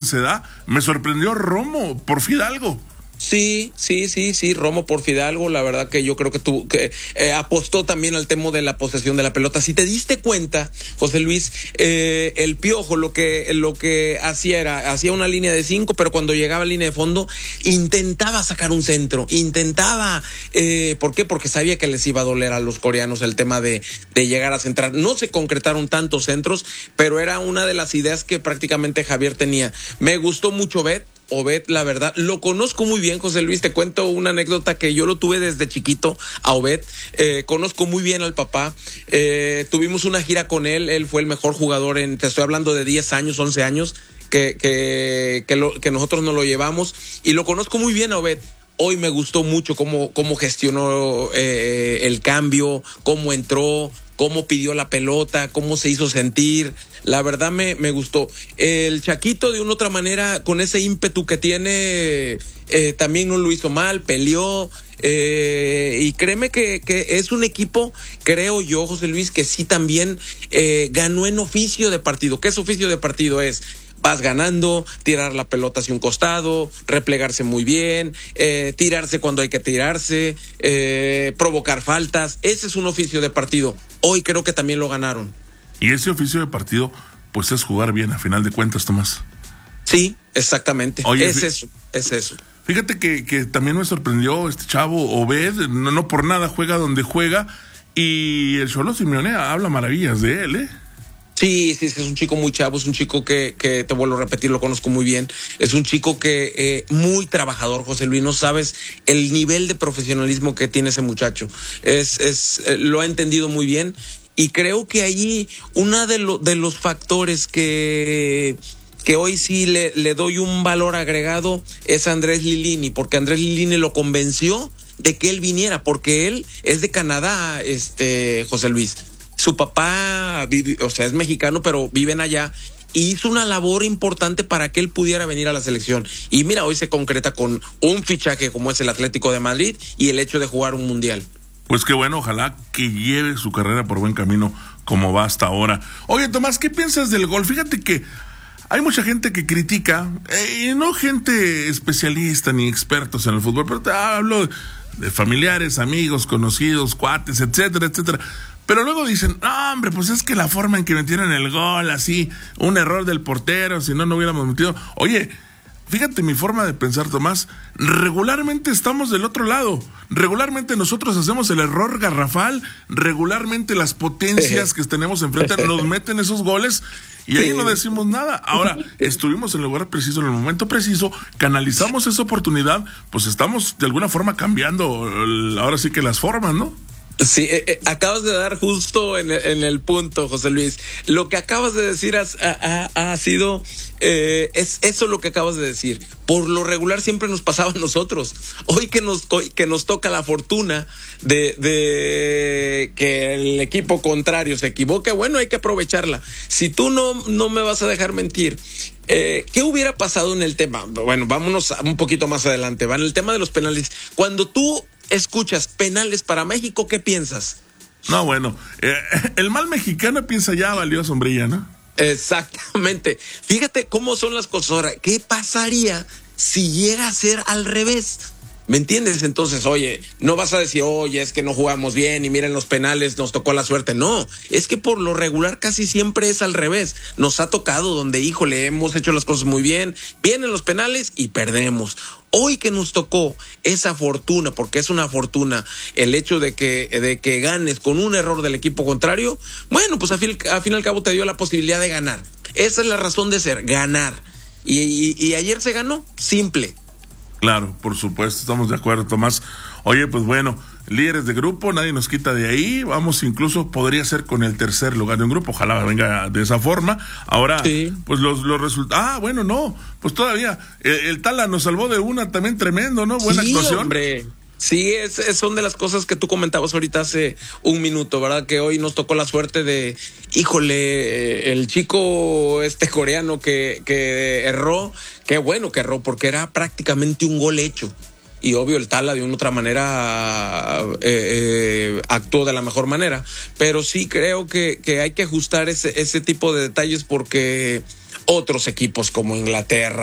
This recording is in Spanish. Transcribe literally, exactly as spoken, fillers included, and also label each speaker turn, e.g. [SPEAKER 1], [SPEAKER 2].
[SPEAKER 1] se da. Me sorprendió Romo por Fidalgo.
[SPEAKER 2] Sí, sí, sí, sí, Romo por Fidalgo, la verdad que yo creo que tú que eh, apostó también al tema de la posesión de la pelota. Si te diste cuenta, José Luis, eh, el Piojo lo que lo que hacía era hacía una línea de cinco, pero cuando llegaba a línea de fondo intentaba sacar un centro, intentaba, eh, ¿por qué? Porque sabía que les iba a doler a los coreanos el tema de de llegar a centrar. No se concretaron tantos centros, pero era una de las ideas que prácticamente Javier tenía. Me gustó mucho Obed. Obed, la verdad, lo conozco muy bien, José Luis, te cuento una anécdota que yo lo tuve desde chiquito a Obed, eh, conozco muy bien al papá, eh, tuvimos una gira con él, él fue el mejor jugador en, te estoy hablando de diez años, once años, que, que, que, lo, que nosotros nos lo llevamos, y lo conozco muy bien a Obed. Hoy me gustó mucho cómo, cómo gestionó eh, el cambio, cómo entró, cómo pidió la pelota, cómo se hizo sentir. La verdad me, me gustó. El Chaquito, de una otra manera, con ese ímpetu que tiene, eh, también no lo hizo mal, peleó. Eh, y créeme que, que es un equipo, creo yo, José Luis, que sí también eh, ganó en oficio de partido. ¿Qué es oficio de partido? Es... vas ganando, tirar la pelota hacia un costado, replegarse muy bien, eh, tirarse cuando hay que tirarse, eh, provocar faltas. Ese es un oficio de partido. Hoy creo que también lo ganaron.
[SPEAKER 1] Y ese oficio de partido, pues es jugar bien, a final de cuentas, Tomás.
[SPEAKER 2] Sí, exactamente.
[SPEAKER 1] Oye,
[SPEAKER 2] es eso, es eso.
[SPEAKER 1] Fíjate que, que también me sorprendió este chavo Obed, no, no por nada juega donde juega, y el Cholo Simeone habla maravillas de él, ¿eh?
[SPEAKER 2] Sí, sí, es un chico muy chavo, es un chico que, que te vuelvo a repetir, lo conozco muy bien. Es un chico que eh, muy trabajador, José Luis, no sabes el nivel de profesionalismo que tiene ese muchacho. Es, es, eh, lo ha entendido muy bien y creo que allí uno de, lo, de los factores que... que hoy sí le, le doy un valor agregado es Andrés Lilini, porque Andrés Lilini lo convenció de que él viniera, porque él es de Canadá, este José Luis. Su papá, vive, o sea, es mexicano, pero viven allá, y hizo una labor importante para que él pudiera venir a la selección. Y mira, hoy se concreta con un fichaje como es el Atlético de Madrid y el hecho de jugar un mundial. Pues qué bueno, ojalá que lleve su carrera por buen camino como va hasta ahora. Oye, Tomás, ¿qué piensas del gol? Fíjate que hay mucha gente que critica, y eh, no gente especialista ni expertos en el fútbol, pero te hablo de familiares, amigos, conocidos, cuates, etcétera, etcétera. Pero luego dicen, no, hombre, pues es que la forma en que metieron el gol, así, un error del portero, si no, no hubiéramos metido. Oye, fíjate mi forma de pensar, Tomás, regularmente estamos del otro lado, regularmente nosotros hacemos el error garrafal, regularmente las potencias que tenemos enfrente nos meten esos goles y ahí no decimos nada. Ahora, estuvimos en el lugar preciso, en el momento preciso, canalizamos esa oportunidad, pues estamos de alguna forma cambiando, ahora sí que las formas, ¿no? Sí, eh, eh, acabas de dar justo en el, en el punto, José Luis. Lo que acabas de decir ha, ha, ha sido, eh, es eso lo que acabas de decir. Por lo regular siempre nos pasaba a nosotros. Hoy que nos, que nos toca la fortuna de, de que el equipo contrario se equivoque, bueno, hay que aprovecharla. Si tú no, no me vas a dejar mentir, Eh, ¿qué hubiera pasado en el tema? Bueno, vámonos un poquito más adelante. Va en el tema de los penales. Cuando tú escuchas penales para México, ¿qué piensas? No, bueno, eh, el mal mexicano piensa ya valió sombrilla, ¿no? Exactamente. Fíjate cómo son las cosas ahora. ¿Qué pasaría si llega a ser al revés? ¿Me entiendes? Entonces, oye, no vas a decir, oye, es que no jugamos bien y miren los penales, nos tocó la suerte. No, es que por lo regular casi siempre es al revés. Nos ha tocado donde, híjole, hemos hecho las cosas muy bien, vienen los penales y perdemos. Hoy que nos tocó esa fortuna, porque es una fortuna, el hecho de que, de que ganes con un error del equipo contrario, bueno, pues a fin, a fin y al cabo te dio la posibilidad de ganar. Esa es la razón de ser, ganar. Y, y, y ayer se ganó, simple. Claro, por supuesto, estamos de acuerdo, Tomás. Oye, pues bueno, líderes de grupo, nadie nos quita de ahí. Vamos, incluso podría ser con el tercer lugar de un grupo. Ojalá venga de esa forma. Ahora, sí. pues los, los resultados. Ah, bueno, no, pues todavía. El, el Tala nos salvó de una también tremendo, ¿no? Buena sí, actuación. Hombre. Sí, es, es, son de las cosas que tú comentabas ahorita hace un minuto, ¿verdad? Que hoy nos tocó la suerte de, híjole, el chico este coreano que, que erró, qué bueno que erró, porque era prácticamente un gol hecho. Y obvio el Tala de una otra manera eh, eh, actuó de la mejor manera. Pero sí creo que, que hay que ajustar ese, ese tipo de detalles porque otros equipos como Inglaterra,